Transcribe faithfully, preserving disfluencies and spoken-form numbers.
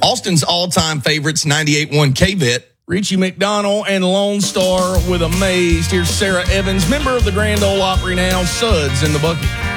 Austin's all-time favorites, ninety-eight point one K-Vet. Richie McDonald and Lone Star with Amazed. Here's Sarah Evans, member of the Grand Ole Opry now, Suds in the Bucket.